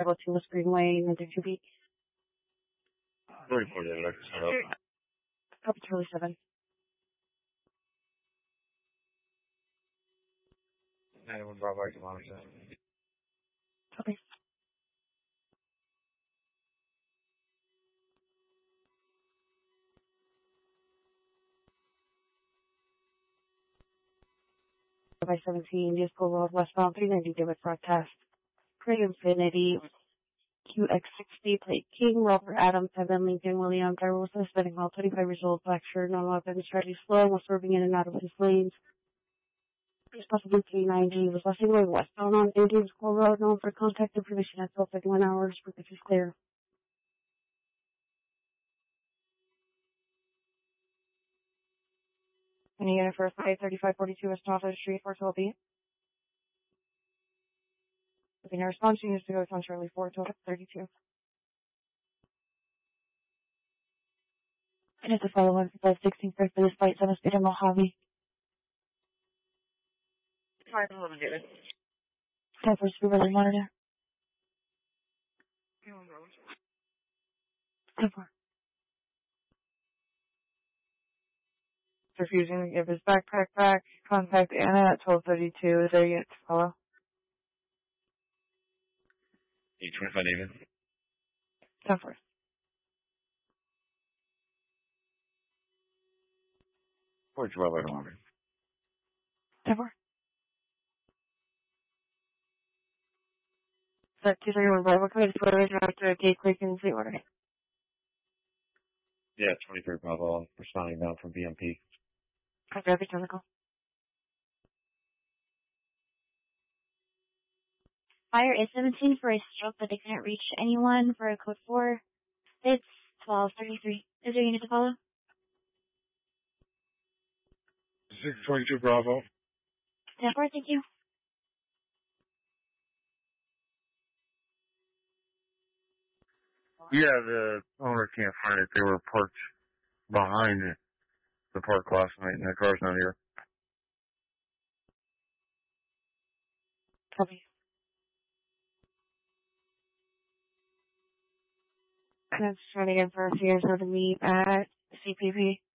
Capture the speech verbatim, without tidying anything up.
Go to West Greenway, Northern two B. Report it, I can set up. Copy Charlie seven. ninety-one Bravo, I can monitor that. Copy. By seventeen, Disco Road, westbound three ninety, David broadcast. Craig Infinity, Q X sixty, plate King, Robert Adams, Evan Lincoln, William, driver was suspending while twenty-five years old, black shirt, no weapons, driving slow, was swerving in and out of his lanes. He's possibly three ninety, was left going westbound on Indian School Road, known for contact information at twelve thirty-one hours, purpose is clear. Any unit for five thirty-five forty-two West Norfolk Street, four twelve B. If you response, you need to go on Charlie four twelve thirty-two. And it's a follow-on for five sixteen for this flight, seven speed in Mojave. five eleven, David. Time for speed weather monitor. Ten four. Refusing to give his backpack back. Contact Anna at twelve thirty-two. Is there a unit to follow? eight twenty-five, David. Ten four. Port Bravo, I can monitor. Ten four. Set two thirty-one Bravo, code is forwarded out to Gate Creek in Sweetwater. Yeah, twenty-three Bravo, responding down from B M P. Copy, every technical. Fire is seventeen for a stroke, but they couldn't reach anyone for a code four. It's twelve thirty-three. Is there a unit to follow? six twenty-two Bravo. ten four, thank you. Yeah, the owner can't find it. They were parked behind the park last night, and the car's not here. Copy. That's trying to get for a few years to meet at C P P.